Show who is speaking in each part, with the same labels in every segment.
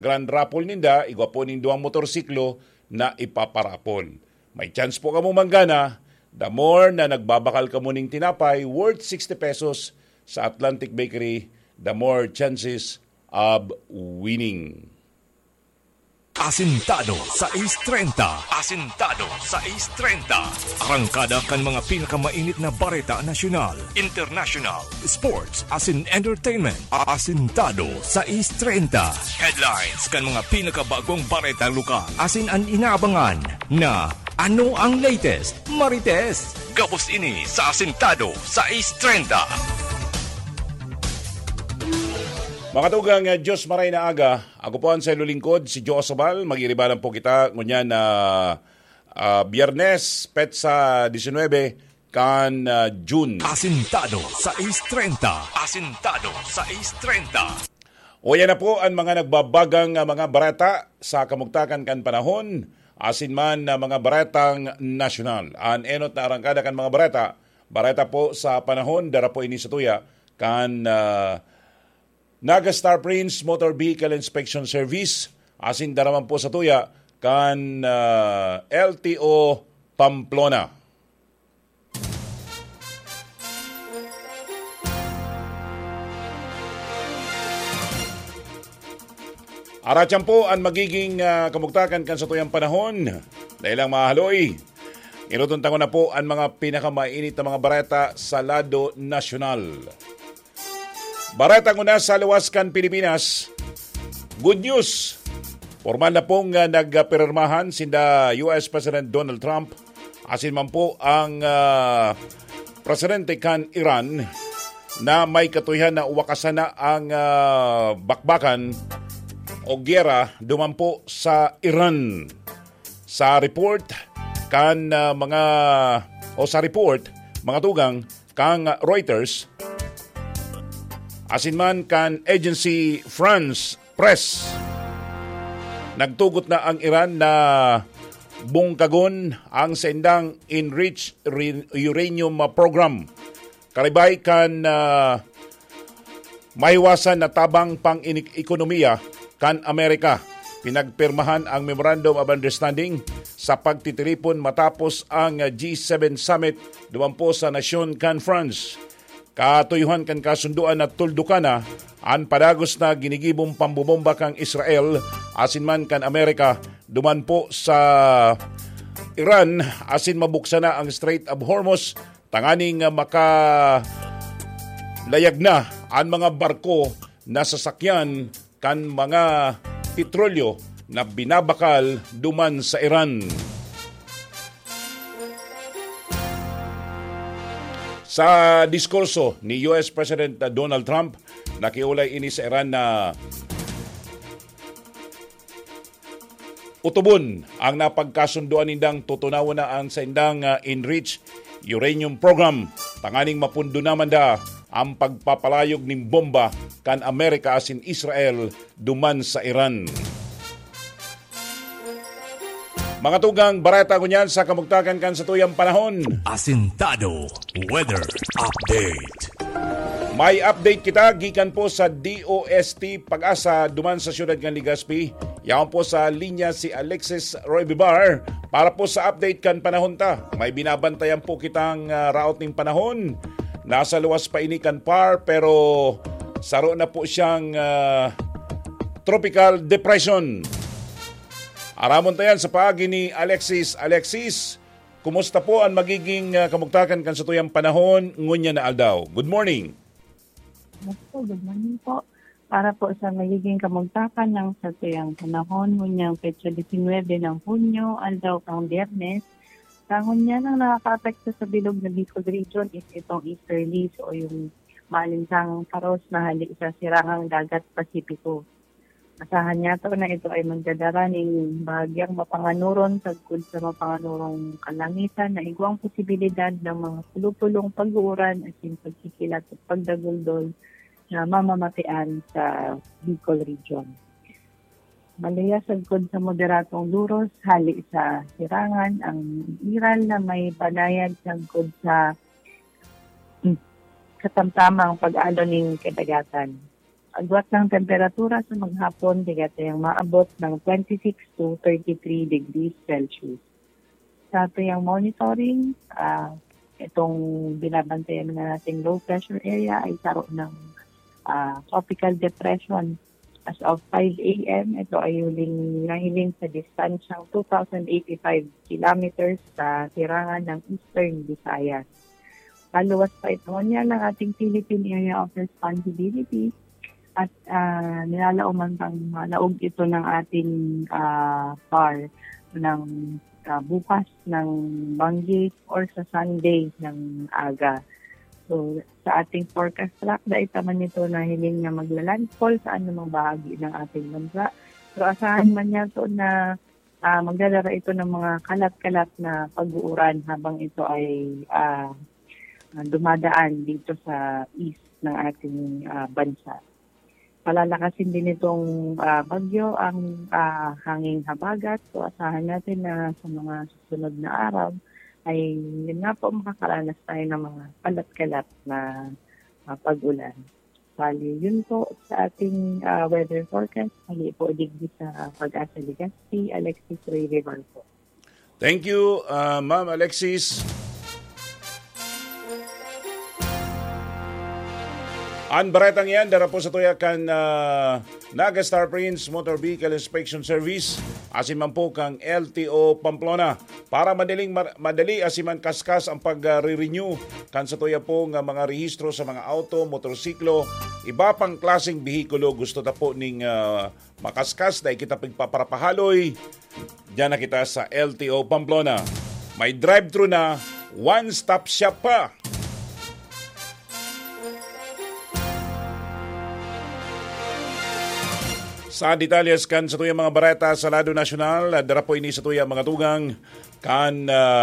Speaker 1: grand raffle ninda, igwa po nindo ang motorsiklo na ipaparapol. May chance po kamo manggana, the more na nagbabakal ka mo ning tinapay worth 60 pesos sa Atlantic Bakery, the more chances of winning.
Speaker 2: Asintado sa Ace 30. Asintado sa Ace 30. Arangkada kan mga pinakamainit na bareta nasyonal, international, sports, asin entertainment. Asintado sa Ace 30. Headlines kan mga pinakabagong bareta lokal. Asin ang inaabangan na ano ang latest, marites. Gabos ini sa Asintado sa Ace 30.
Speaker 1: Mga tugang Diyos maray na aga, ako po ang sa lingkod, si Joe Sabal. Mag-iribalan po kita ngunyan na Biyernes, Petsa 19, kan June.
Speaker 2: Asintado sa Ace 30. Asintado sa Ace 30.
Speaker 1: O yan na po ang mga nagbabagang mga barata sa kamugtakan kan panahon, asin man na mga baratang nasyonal. Ang enot na arangkada kan mga barata po sa panahon, dara po ini sa tuya, kan Naga Star Prince Motor Vehicle Inspection Service, asin daraman po sa tuya, kan LTO Pamplona. Aratyan po ang magiging kamugtakan kan sa tuyang panahon. Dahil ang mahaloy, inutuntan ko na po ang mga pinakamainit na mga bareta sa lado nasyonal. Barata ko na sa Luwaskan, Pilipinas. Good news. Formal na pong nagpirmahan sinda US President Donald Trump, asin man po ang Presidente kan Iran, na may katuyan na uwakasan na ang bakbakan o giyera duman po sa Iran. Sa report kan mga tugang kang Reuters, asin man kan agency France Press, nagtugot na ang Iran na bungkagon ang sendang enriched uranium program. Karibay kan maiwasan na tabang pang-ekonomiya kan Amerika. Pinagpirmahan ang Memorandum of Understanding sa pagtitiripon matapos ang G7 Summit duman po sa nasyon kan France. Katuyuhan kan kasunduan na tuldukan na ang padagos na ginigibong pambubomba kang Israel, asin man kan Amerika, duman po sa Iran, asin mabuksan na ang Strait of Hormuz, tanganing makalayag na ang mga barko na sasakyan kan mga petrolyo na binabakal duman sa Iran. Sa diskurso ni US President Donald Trump, nakiulay ini sa Iran na utubon ang napagkasunduan nindang tutunawan na ang sa indang enriched uranium program. Tanganing mapundo naman da ang pagpapalayog ng bomba kan Amerika asin Israel duman sa Iran. Mga tugang barata ko niyan sa kamugtakan kan sa tuyang panahon.
Speaker 2: Asintado Weather Update.
Speaker 1: May update kita gikan po sa DOST Pag-asa duman sa siyudad ng Legazpi. Yaon po sa linya si Alexis Roy Bibar para po sa update kan panahon ta. May binabantayan po kitang route ng panahon. Nasa luwas pa ini kan par pero saro na po siyang tropical depression. Aramon tayan sa paagi ni Alexis. Alexis, kumusta po ang magiging kamugtakan kan sa tuyang panahon ngunya na aldaw? Good morning.
Speaker 3: Good morning po. Para po sa magiging kamugtakan ng sa tuyang panahon ngunyang petsa 19 ng Hunyo, aldaw kang Biyernes. Tangon niya nang nakaka-apekto sa bilog na Bicol region is itong easterlies o yung malinsang paros na halik sa sirangang dagat Pasipiko. Asahan niya to na ito ay magdadala ng bahagyang mapanganuron tagkod sa mapanganurong kalangitan na igwang posibilidad ng mga pulupulong pag-uuran at yung pagkikilat at pagdaguldol na mamamatian sa Bicol region. Malaya sagkod sa moderatong luros, hali sa sirangan ang iral na may banayad sagkod sa katamtamang pag-alo ng kadagatan. agwat ng temperatura sa maghapon, yung maabot ng 26 to 33 degrees Celsius. Sa ito yung monitoring, itong binabantayan na nating low pressure area ay saro ng tropical depression. As of 5 a.m., ito ay nahiling sa distansyang 2,085 kilometers sa sirangan ng Eastern Visayas. Paluwas pa ito niya ng ating Philippine Area of Responsibility at nilalauman pang laog ito ng ating PAR ng bukas ng Banggi or sa Sunday ng aga. So, sa ating forecast track, dahil naman ito na hiling na maglalandfall sa anumang bahagi ng ating bansa. So, asahan man niya ito na magdadala ito ng mga kalat-kalat na pag-uuran habang ito ay dumadaan dito sa east ng ating bansa. Palalakasin din itong bagyo ang hanging habagat. So, asahan natin na sa mga susunod na araw, ay yun nga po makakaranas tayo ng mga kalat-kalat na pag-ulan. Bali, yun po sa ating weather forecast. Mali po digdi sa Pag-asa Legazpi, Alexis Ray River po.
Speaker 1: Thank you, Ma'am Alexis. Ang baretang yan, dara po sa tuyakan Naga Star Prince Motor Vehicle Inspection Service, asin man po kang LTO Pamplona. Para madali asiman kaskas ang pag-renew kan sa tuya po nga mga rehistro sa mga auto, motorsiklo, iba pang klaseng bihikulo gusto ta po ning makaskas dahil kita pagpaparapahaloy. Diyan na kita sa LTO Pamplona. May drive-thru na, one-stop shop pa. Sa detalyes kan sa tuyang mga bareta sa lado nasyonal, dara po ini sa tuyang mga tugang kan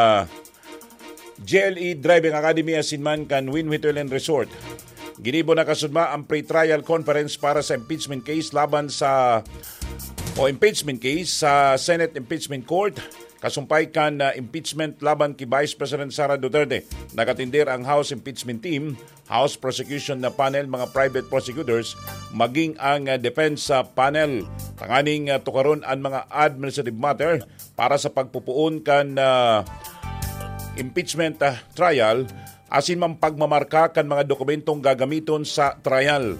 Speaker 1: GLE Driving Academy asinman kan Winwhitterland Resort. Ginibo na kasudma ang pre-trial conference para sa impeachment case laban sa impeachment case sa Senate Impeachment Court. Kasumpay kan impeachment laban kay Vice President Sara Duterte. Nakatindir ang House Impeachment Team, House Prosecution na panel, mga private prosecutors, maging ang defense panel. Tanganing tukaron ang mga administrative matter para sa pagpupuon kan impeachment trial, asin man pagmamarka kan mga dokumentong gagamiton sa trial.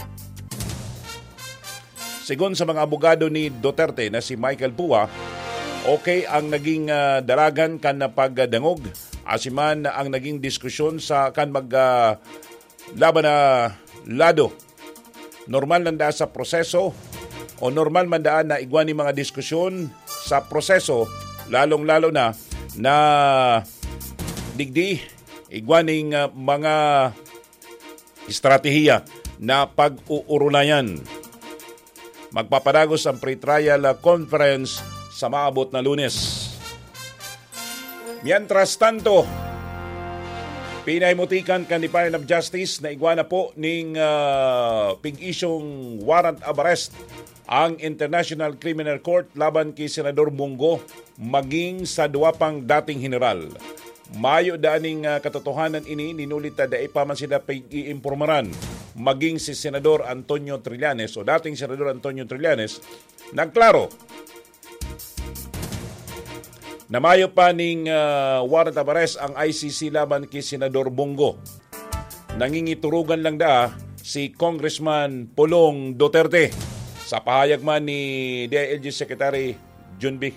Speaker 1: Sigon sa mga abogado ni Duterte na si Michael Pua, okay ang naging dalagan kan na pagdangog, asiman ang naging diskusyon sa kan laban na lado. Normal nanda sa proseso o normal mandaan na igwani mga diskusyon sa proseso, lalong-lalo na digdi igwaning mga estratehiya na pag-uurulayan. Magpapadagos ang pre-trial conference sa maabot na Lunes. Mientras tanto, pinaimutikan kan Department of Justice na igwana po ning pig-isyong warrant of arrest ang International Criminal Court laban kay Senador Bongo maging sa duwa pang dating general. Mayo daning katotohanan ini ninulit ta dai pa man sila pag-iimpormaran maging si Senador Antonio Trillanes o dating Senador Antonio Trillanes nagklaro na mayo pa ning warrant of arrest ang ICC laban kay Senador Bongo. Nangingiturugan lang si Congressman Pulong Duterte sa pahayag man ni DILG Secretary Junbi.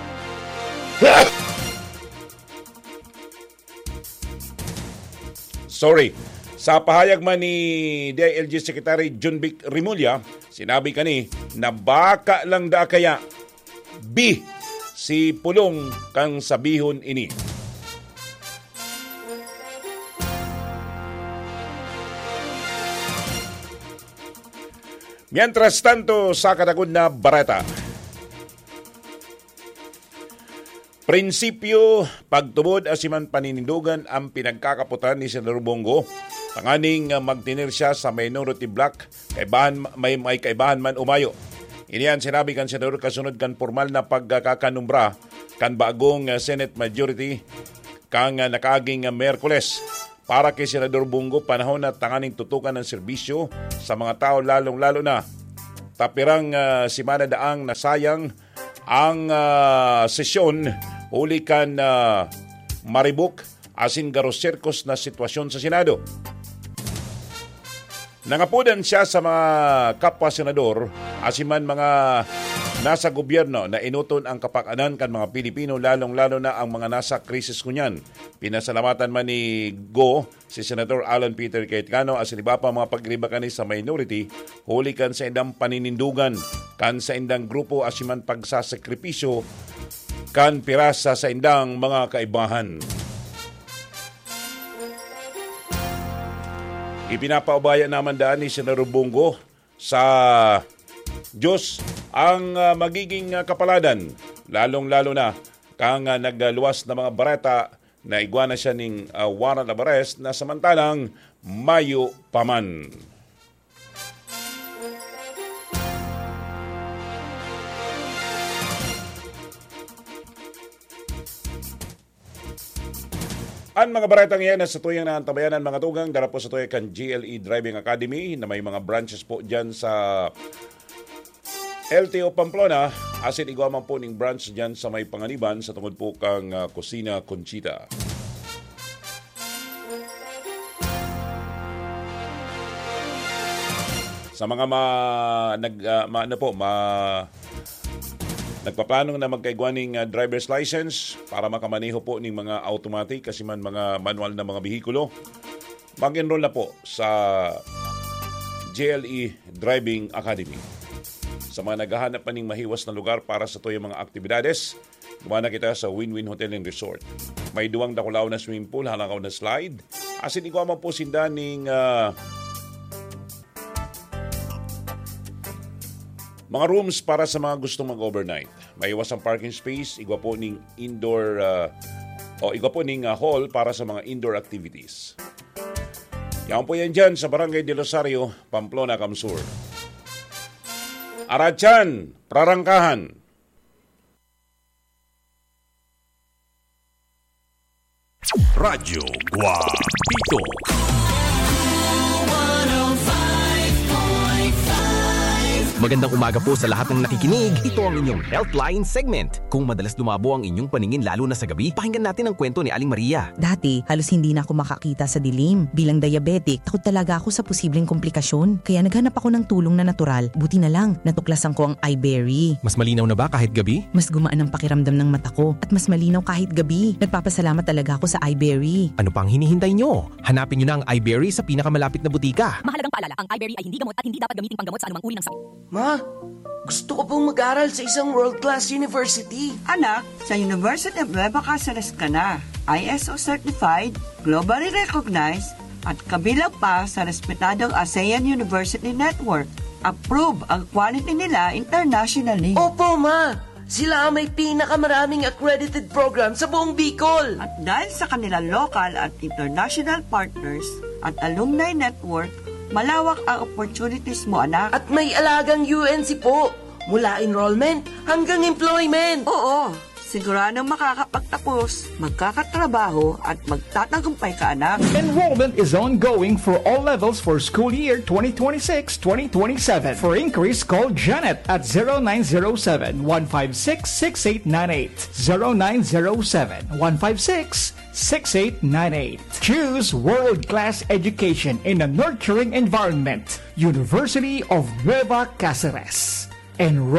Speaker 1: Sa pahayag man ni DILG Secretary Junbi Rimulya, sinabi kani na baka lang kaya si Pulong kang sabihon ini. Mientras tanto, sa katagod na bareta, prinsipyo, pagtubod asiman paninindugan ang pinagkakaputan ni Senador Bongo. Tanganing magtinir siya sa minority block, may kaibahan man umayo. Iniyan sinabi kan Senador kasunod kan formal na pagkakanumbra kan bagong Senate majority kang nakaaging Miyerkules. para kay Senador Bungo, panahon na tanganing tutukan ng serbisyo sa mga tao, lalong-lalo na tapirang simana daang nasayang ang sesyon uli kan maribok asin garoserkos na sitwasyon sa Senado. Nangapudan siya sa mga kapwa senador asiman mga nasa gobyerno na inuton ang kapakanan kan mga Pilipino, lalong-lalo na ang mga nasa krisis kunyan. Pinasalamatan man ni Go si Senator Alan Peter Cayetano as iba pa mga pagliba kani sa minority huli kan sa indang paninindugan kan sa indang grupo asiman pagsasakripisyo kan pirasa sa indang mga kaibahan. Ipinapaubaya naman daan ni Senador Bungo sa Diyos ang magiging kapaladan, lalong-lalo na kang nagluwas na mga bareta na igwana siya ng warrant of arrest na samantalang Mayo pa man. Ang mga baretang iyan na sa tuyang naantabayanan mga tugang darapo sa tuyang kan GLE Driving Academy na may mga branches po dyan sa LTO Pamplona asin igwaman po ning branch dyan sa may Panganiban sa tungod po kang Kusina Conchita. Sa mga nagpaplano na magkaigwaning driver's license para makamaneho po ng mga automatic kasi man mga manual na mga bihikulo, mag-enroll na po sa GLE Driving Academy. Sa mga naghahanap pa ng mahiwas na lugar para sa tuyong mga aktibidades, gumana kita sa Win-Win Hotel and Resort. May duwang dakulaw na swimming pool, halakaw na slide. Asin ikaw man po sinda ng mga rooms para sa mga gustong mag-overnight. May iwasang parking space, igwa po ning indoor hall para sa mga indoor activities. Yan po yan dyan sa Barangay de Rosario, Pamplona, Kamsur. Aradyan, Prarangkahan.
Speaker 2: Radyo Guapito.
Speaker 4: Magandang umaga po sa lahat ng nakikinig. Ito ang inyong Healthline segment. Kung madalas lumabo ang inyong paningin lalo na sa gabi, pakinggan natin ang kwento ni Aling Maria.
Speaker 5: Dati, halos hindi na ako makakita sa dilim. Bilang diabetic, takot talaga ako sa posibleng komplikasyon. Kaya naghanap ako ng tulong na natural. Buti na lang, natuklasan ko ang iBerry.
Speaker 4: Mas malinaw na ba kahit gabi?
Speaker 5: Mas gumaan ang pakiramdam ng mata ko at mas malinaw kahit gabi. Nagpapasalamat talaga ako sa iBerry.
Speaker 4: Ano pang hinihintay nyo? Hanapin nyo na ang iBerry sa pinakamalapit na butika.
Speaker 6: Mahalagang paalala, ang iBerry ay hindi gamot at hindi dapat gamitin panggamot sa anumang uri ng sakit.
Speaker 7: Ma, gusto ko pong mag-aral sa isang world-class university.
Speaker 8: Anak, sa University of Nueva Cáceres ka na. ISO certified, globally recognized, at kabilang pa sa respetadong ASEAN University Network. Approve ang quality nila internationally.
Speaker 7: Opo, Ma. Sila ang may pinakamaraming accredited program sa buong Bicol.
Speaker 8: At dahil sa kanilang local at international partners at alumni network, malawak ang opportunities mo, anak.
Speaker 7: At may alagang UNC po. Mula enrollment hanggang employment.
Speaker 8: Oo, siguradong makakapagtapos, magkakatrabaho at magtatagumpay ka, anak.
Speaker 9: Enrollment is ongoing for all levels for school year 2026-2027. For inquiries, call Janet at 0907-156-6898. 0907-156-6898. Choose world-class education in a nurturing environment. University of Nueva Cáceres. Enroll